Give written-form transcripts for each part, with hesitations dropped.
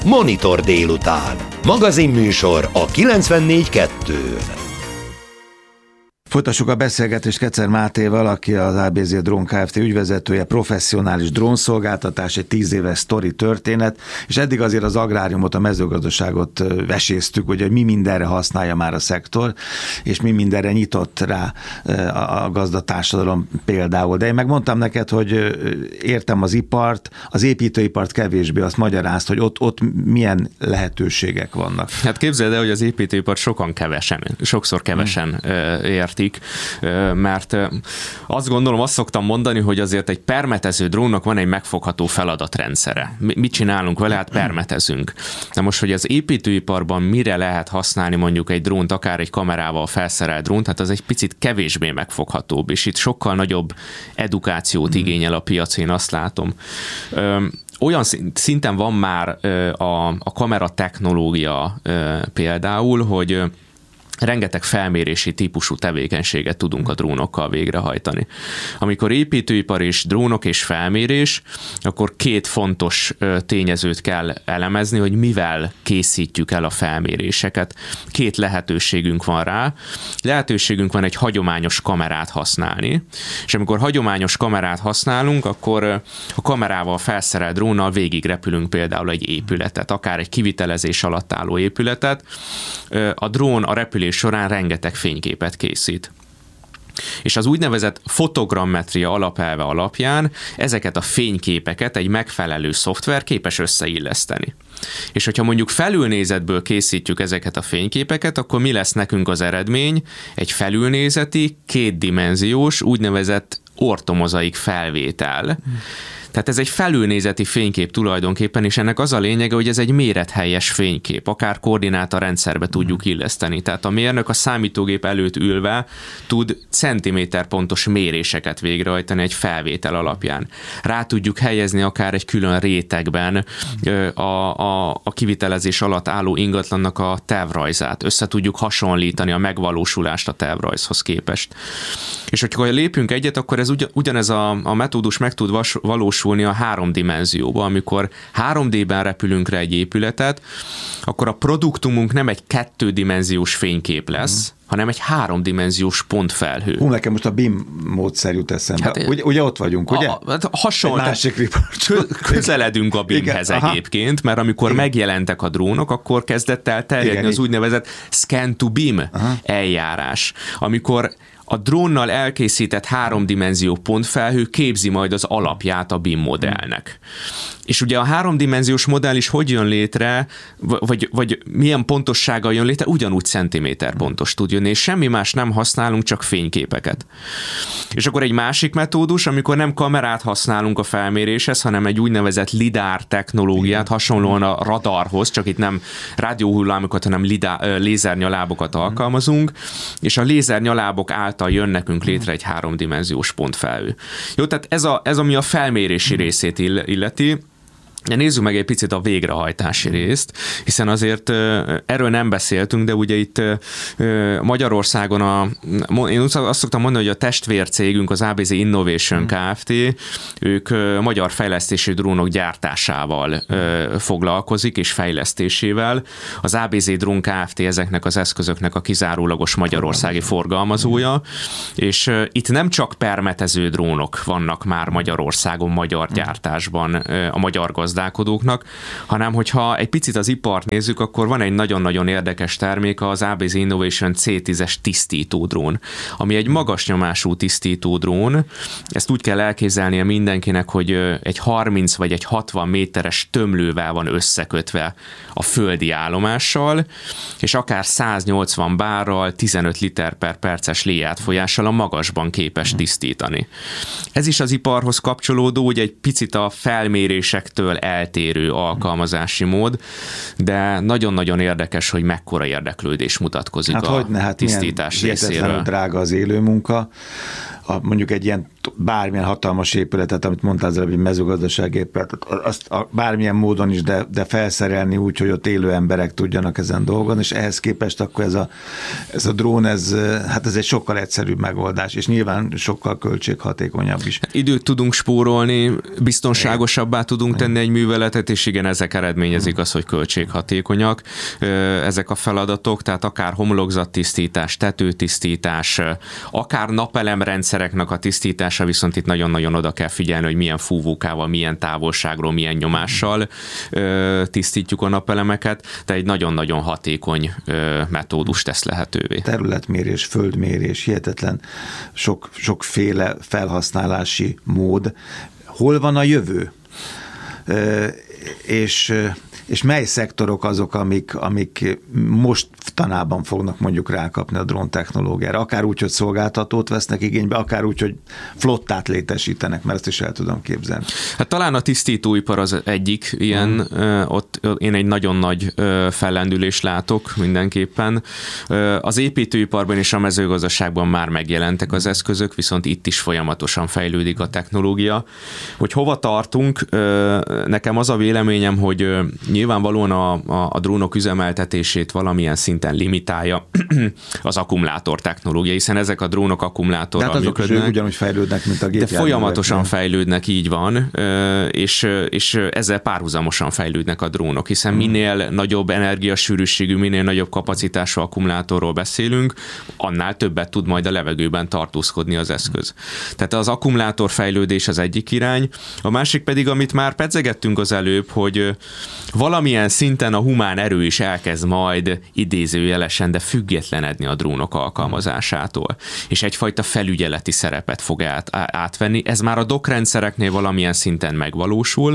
Monitor délután. Magazinműsor a 94.2-n. Folytassuk a beszélgetést Kecer Mátéval, aki az ABZ Drón Kft. Ügyvezetője, professzionális drónszolgáltatás, egy 10 éves sztori történet, és eddig azért az agráriumot, a mezőgazdaságot veséztük, hogy mi mindenre használja már a szektor, és mi mindenre nyitott rá a gazdatársadalom például. De én megmondtam neked, hogy értem az ipart, az építőipart kevésbé, azt magyarázt, hogy ott milyen lehetőségek vannak. Hát képzeld el, hogy az építőipart sokszor kevesen értik, mert azt gondolom, azt szoktam mondani, hogy azért egy permetező drónnak van egy megfogható feladatrendszere. Mit csinálunk vele? Hát permetezünk. Na most, hogy az építőiparban mire lehet használni mondjuk egy drónt, akár egy kamerával felszerelt drónt, hát az egy picit kevésbé megfoghatóbb, és itt sokkal nagyobb edukációt igényel a piac, én azt látom. Olyan szinten van már a kamera technológia például, hogy rengeteg felmérési típusú tevékenységet tudunk a drónokkal végrehajtani. Amikor építőipar és drónok és felmérés, akkor két fontos tényezőt kell elemezni, hogy mivel készítjük el a felméréseket. Két lehetőségünk van rá. Lehetőségünk van egy hagyományos kamerát használni, és amikor hagyományos kamerát használunk, akkor a kamerával felszerelt drónnal végig repülünk például egy épületet, akár egy kivitelezés alatt álló épületet. A drón a repülés során rengeteg fényképet készít. És az úgynevezett fotogrammetria alapelve alapján ezeket a fényképeket egy megfelelő szoftver képes összeilleszteni. És hogyha mondjuk felülnézetből készítjük ezeket a fényképeket, akkor mi lesz nekünk az eredmény? Egy felülnézeti, kétdimenziós, úgynevezett ortomozaik felvétel. Tehát ez egy felülnézeti fénykép tulajdonképpen, és ennek az a lényege, hogy ez egy mérethelyes fénykép, akár koordinátorrendszerbe tudjuk illeszteni. Tehát a mérnök a számítógép előtt ülve tud centiméterpontos méréseket végrehajtani egy felvétel alapján. Rá tudjuk helyezni akár egy külön rétegben a kivitelezés alatt álló ingatlannak a tervrajzát. Össze tudjuk hasonlítani a megvalósulást a tervrajzhoz képest. És hogyha lépünk egyet, akkor ez ugyanez a metódus meg tud valósulni a 3 dimenzióba. Amikor 3D-ben repülünk rá egy épületet, akkor a produktumunk nem egy 2-dimenziós fénykép lesz, hanem egy 3-dimenziós pontfelhő. Nekem most a BIM módszer jut eszembe. Hát, ugye ott vagyunk, ugye? Hasonló. Közeledünk a BIM-hez egyébként, mert amikor megjelentek a drónok, akkor kezdett el terjedni az úgynevezett scan-to-BIM eljárás, amikor a drónnal elkészített 3-dimenzió pontfelhő képzi majd az alapját a BIM modellnek. És ugye a 3-dimenziós modell is hogy jön létre, vagy milyen pontossággal jön létre, ugyanúgy centiméter pontos tud jönni, és semmi más nem használunk, csak fényképeket. És akkor egy másik metódus, amikor nem kamerát használunk a felméréshez, hanem egy úgynevezett lidár technológiát, hasonlóan a radarhoz, csak itt nem rádióhullámokat, hanem lézernyalábokat alkalmazunk, és a lézernyalábok által jön nekünk létre egy 3-dimenziós pontfelhő. Jó, tehát ez ami a felmérési részét illeti. De nézzük meg egy picit a végrehajtási részt, hiszen azért erről nem beszéltünk, de ugye itt Magyarországon én azt szoktam mondani, hogy a testvércégünk, az ABZ Innovation Kft., ők magyar fejlesztési drónok gyártásával foglalkozik, és fejlesztésével. Az ABZ Drón Kft. Ezeknek az eszközöknek a kizárólagos magyarországi forgalmazója, és itt nem csak permetező drónok vannak már Magyarországon, magyar gyártásban a magyar gazdálkodóknak, hanem hogyha egy picit az ipart nézzük, akkor van egy nagyon-nagyon érdekes termék, az ABZ Innovation C10-es tisztítódrón, ami egy magas nyomású tisztítódrón. Ezt úgy kell elképzelnie mindenkinek, hogy egy 30 vagy egy 60 méteres tömlővel van összekötve a földi állomással, és akár 180 bárral, 15 liter per perces léjátfolyással a magasban képes tisztítani. Ez is az iparhoz kapcsolódó, hogy egy picit a felmérésektől eltérő alkalmazási mód, de nagyon-nagyon érdekes, hogy mekkora érdeklődés mutatkozik a tisztítás részéről. Hihetetlenül drága az élőmunka. mondjuk egy ilyen bármilyen hatalmas épületet, amit mondtál az előbb, egy mezőgazdasági épületet, azt bármilyen módon is, de felszerelni úgy, hogy ott élő emberek tudjanak ezen dolgozni, és ehhez képest akkor ez a drón, ez egy sokkal egyszerűbb megoldás, és nyilván sokkal költséghatékonyabb is. Időt tudunk spórolni, biztonságosabbá tudunk tenni egy műveletet, és igen, ezek eredményezik azt, hogy költséghatékonyak ezek a feladatok, tehát akár homlokzattisztítás, tetőtisztítás, akár napelemrendszereknek a tisztítása, viszont itt nagyon-nagyon oda kell figyelni, hogy milyen fúvókával, milyen távolságról, milyen nyomással tisztítjuk a napelemeket, de egy nagyon-nagyon hatékony metódus tesz lehetővé. Területmérés, földmérés, hihetetlen sokféle felhasználási mód. Hol van a jövő? És mely szektorok azok, amik mostanában fognak mondjuk rákapni a drón technológiára? Akár úgy, hogy szolgáltatót vesznek igénybe, akár úgy, hogy flottát létesítenek, mert ezt is el tudom képzelni. Hát talán a tisztítóipar az egyik ilyen, ott én egy nagyon nagy fellendülést látok mindenképpen. Az építőiparban és a mezőgazdaságban már megjelentek az eszközök, viszont itt is folyamatosan fejlődik a technológia. Hogy hova tartunk, nekem az a véleményem, hogy nyilvánvalóan a drónok üzemeltetését valamilyen szinten limitálja az akkumulátor technológia, hiszen ezek a drónok akkumulátorral működnek. De azok ugyanúgy fejlődnek, mint a gépjárművek. De folyamatosan fejlődnek, így van, és ezzel párhuzamosan fejlődnek a drónok, hiszen minél nagyobb energiasűrűségű, minél nagyobb kapacitású akkumulátorról beszélünk, annál többet tud majd a levegőben tartózkodni az eszköz. Tehát az akkumulátor fejlődés az egyik irány, a másik pedig, amit már pedzegettünk az előbb, hogy valamilyen szinten a humán erő is elkezd majd idézőjelesen, de függetlenedni a drónok alkalmazásától, és egyfajta felügyeleti szerepet fog átvenni. Ez már a dockrendszereknél valamilyen szinten megvalósul,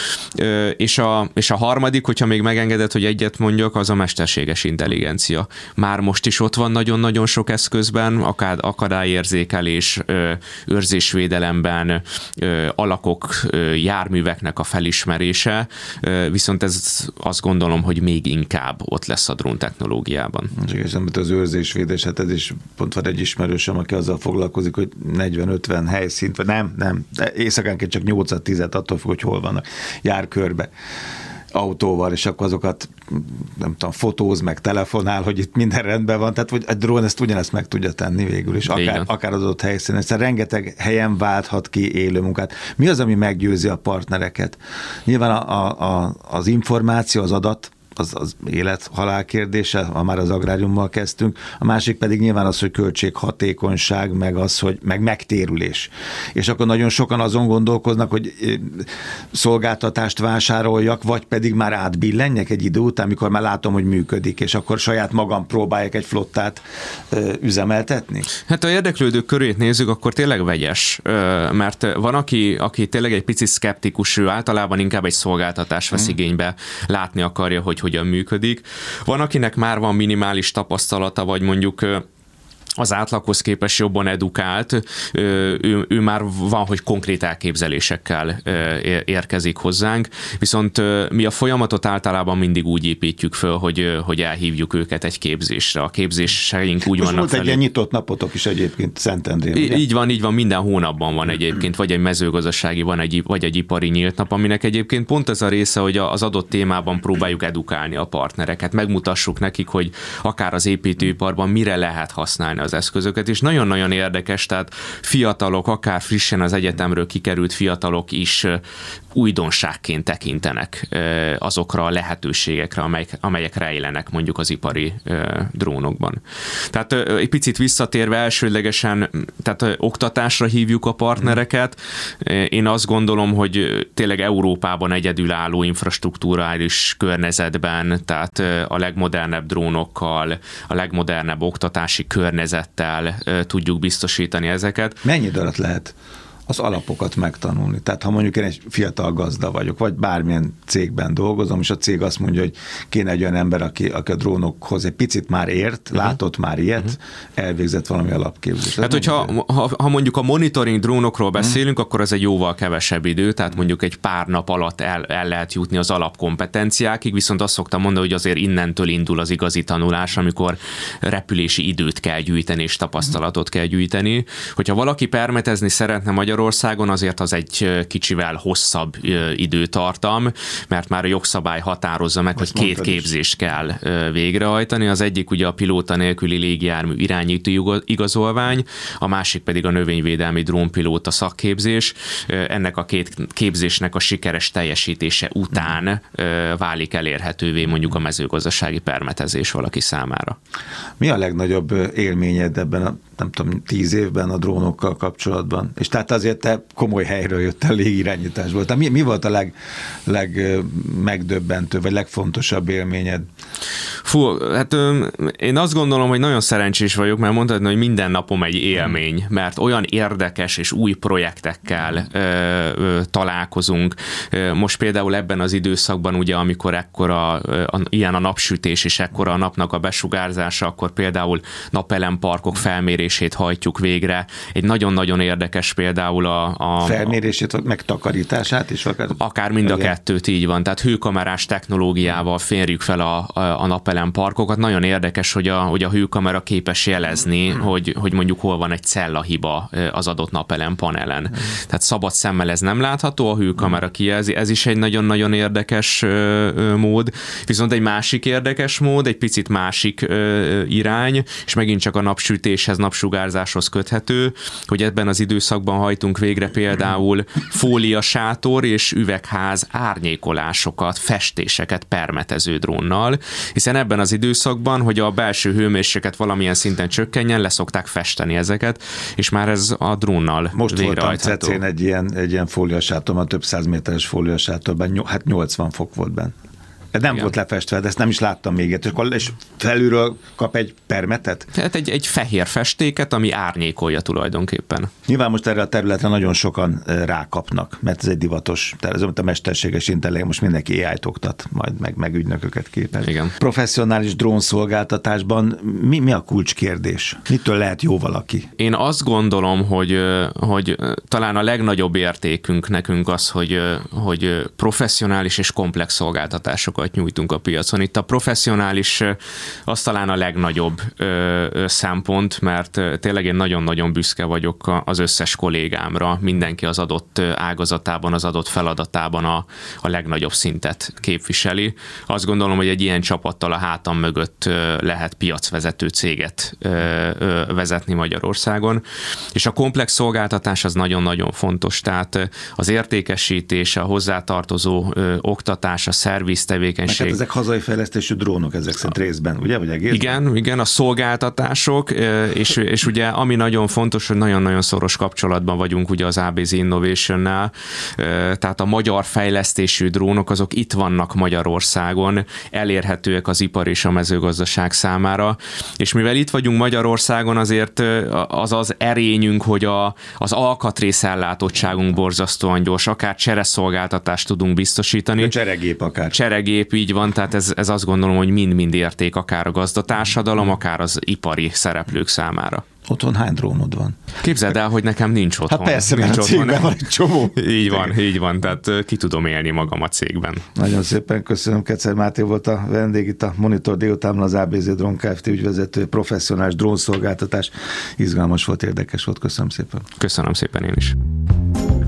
és a harmadik, hogyha még megengedett, hogy egyet mondjak, az a mesterséges intelligencia. Már most is ott van nagyon-nagyon sok eszközben, akár akadályérzékelés, őrzésvédelemben, alakok, járműveknek a felismerése, viszont ez azt gondolom, hogy még inkább ott lesz a drón technológiában. És amit az őrzésvédés, hát ez is pont van egy ismerősöm, aki azzal foglalkozik, hogy 40-50 helyszínt, vagy nem, éjszakánként csak 8-10, attól függ, hogy hol vannak, jár körbe autóval, és akkor azokat nem tudom, fotóz, meg telefonál, hogy itt minden rendben van, tehát hogy a drón ezt ugyanezt meg tudja tenni végül is, akár az adott helyszínen. Szóval rengeteg helyen válthat ki élő munkát. Mi az, ami meggyőzi a partnereket? Nyilván az információ, az adat, az élet-halál kérdése, ha már az agráriummal kezdtünk, a másik pedig nyilván az, hogy költséghatékonyság, meg az, hogy meg megtérülés. És akkor nagyon sokan azon gondolkoznak, hogy szolgáltatást vásároljak, vagy pedig már átbillenjek egy idő után, amikor már látom, hogy működik, és akkor saját magam próbáljak egy flottát üzemeltetni? Hát ha érdeklődők körét nézzük, akkor tényleg vegyes, mert van, aki tényleg egy picit szkeptikus, ő általában inkább egy szolgáltatást vesz igénybe, látni akarja, hogy hogyan működik. Van, akinek már van minimális tapasztalata, vagy mondjuk az átlaghoz képest jobban edukált, ő már van, hogy konkrét elképzelésekkel érkezik hozzánk, viszont mi a folyamatot általában mindig úgy építjük föl, hogy elhívjuk őket egy képzésre. A képzéseink úgy vannak volt egy ilyen nyitott napotok is egyébként Szentendrén. Így van, minden hónapban van egyébként, vagy egy mezőgazdasági, vagy egy ipari nyílt nap, aminek egyébként pont ez a része, hogy az adott témában próbáljuk edukálni a partnereket, megmutassuk nekik, hogy akár az építőiparban mire lehet használni az eszközöket, és nagyon-nagyon érdekes, tehát fiatalok, akár frissen az egyetemről kikerült fiatalok is újdonságként tekintenek azokra a lehetőségekre, amelyek rejlenek mondjuk az ipari drónokban. Tehát egy picit visszatérve elsődlegesen, tehát oktatásra hívjuk a partnereket. Én azt gondolom, hogy tényleg Európában egyedülálló infrastruktúrális környezetben, tehát a legmodernebb drónokkal, a legmodernebb oktatási környezettel tudjuk biztosítani ezeket. Mennyi idő alatt lehet az alapokat megtanulni. Tehát ha mondjuk én egy fiatal gazda vagyok, vagy bármilyen cégben dolgozom, és a cég azt mondja, hogy kéne egy olyan ember, aki a drónokhoz egy picit már ért, látott már ilyet, elvégzett valami alapképzést. Hát, hogyha ha mondjuk a monitoring drónokról beszélünk, akkor ez egy jóval kevesebb idő, tehát mondjuk egy pár nap alatt el lehet jutni az alapkompetenciákig, viszont azt szoktam mondani, hogy azért innentől indul az igazi tanulás, amikor repülési időt kell gyűjteni, és tapasztalatot kell gyűjteni. Hogyha valaki permetezni szeretne Magyarországon, azért az egy kicsivel hosszabb időtartam, mert már a jogszabály határozza meg, hogy 2 képzést kell végrehajtani. Az egyik ugye a pilóta nélküli légijármű irányító igazolvány, a másik pedig a növényvédelmi drónpilóta szakképzés. Ennek a 2 képzésnek a sikeres teljesítése után válik elérhetővé mondjuk a mezőgazdasági permetezés valaki számára. Mi a legnagyobb élményed ebben a, nem tudom, 10 évben a drónokkal kapcsolatban? És tehát azért te komoly helyről jöttél légirányításból. Tehát mi volt a legmegdöbbentő, vagy legfontosabb élményed? Hát én azt gondolom, hogy nagyon szerencsés vagyok, mert mondhatni, hogy minden napom egy élmény, mert olyan érdekes és új projektekkel találkozunk. Most például ebben az időszakban, ugye, amikor ekkora, ilyen a napsütés és ekkora a napnak a besugárzása, akkor például napelemparkok felmérését hajtjuk végre. Egy nagyon-nagyon érdekes például a felmérését, vagy megtakarítását is? Akár mind a kettőt, így van. Tehát hőkamerás technológiával férjük fel a napelemparkokat. Nagyon érdekes, hogy a hőkamera képes jelezni, hogy mondjuk hol van egy cellahiba az adott napelem panelen. Tehát szabad szemmel ez nem látható, a hőkamera kijelzi. Ez is egy nagyon-nagyon érdekes mód. Viszont egy másik érdekes mód, egy picit másik irány, és megint csak a napsütéshez, napsugárzáshoz köthető, hogy ebben az időszakban hajtunk végre például fóliasátor és üvegház árnyékolásokat, festéseket permetező drónnal, hiszen ebben az időszakban, hogy a belső hőmérséklet valamilyen szinten csökkenjen, leszokták festeni ezeket, és már ez a drónnal most végrehajtható. Most voltam Cecén egy ilyen fóliasátorban, több 100 méteres fóliasátorban, hát 80 fok volt benne. Ez nem volt lefestve, de ezt nem is láttam még. És felülről kap egy permetet? Tehát egy fehér festéket, ami árnyékolja tulajdonképpen. Nyilván most erre a területre nagyon sokan rákapnak, mert ez egy divatos, tehát a mesterséges intelligencia, most mindenki AI-t oktat, majd meg ügynököket képez. Igen. Professzionális drónszolgáltatásban mi a kulcskérdés? Mitől lehet jó valaki? Én azt gondolom, hogy talán a legnagyobb értékünk nekünk az, hogy professzionális és komplex szolgáltatásokat nyújtunk a piacon. Itt a professzionális az talán a legnagyobb szempont, mert tényleg én nagyon-nagyon büszke vagyok az összes kollégámra, mindenki az adott ágazatában, az adott feladatában a legnagyobb szintet képviseli. Azt gondolom, hogy egy ilyen csapattal a hátam mögött lehet piacvezető céget vezetni Magyarországon, és a komplex szolgáltatás az nagyon-nagyon fontos, tehát az értékesítés, a hozzátartozó oktatás, a szerviz tevékenység. Hát ezek hazai fejlesztésű drónok ezek szerint részben, ugye? Vagy egészben? Igen, a szolgáltatások, és ugye ami nagyon fontos, hogy nagyon-nagyon szoros kapcsolatban vagyunk ugye az ABZ Innovation-nál, tehát a magyar fejlesztésű drónok azok itt vannak Magyarországon, elérhetőek az ipar és a mezőgazdaság számára, és mivel itt vagyunk Magyarországon, azért az erényünk, hogy az alkatrész-ellátottságunk borzasztóan gyors, akár csereszolgáltatást tudunk biztosítani. A cseregép akár. Cseregép, így van, tehát ez azt gondolom, hogy mind-mind érték akár a gazdatársadalom, akár az ipari szereplők számára. Otthon hány drónod van? Képzeld el, hogy nekem nincs otthon. Hát persze, mert a cégben van egy csomó. Így van, tehát ki tudom élni magam a cégben. Nagyon szépen köszönöm, Keczer Máté volt a vendég itt a Monitor délután, az ABZ Drón Kft. Ügyvezető, professzionális drónszolgáltatás. Izgalmas volt, érdekes volt, köszönöm szépen. Köszönöm szépen én is.